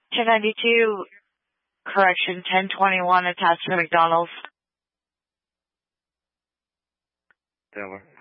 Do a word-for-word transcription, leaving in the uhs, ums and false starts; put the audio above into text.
ten ninety-two, correction, ten twenty-one attached to McDonald's. Taylor.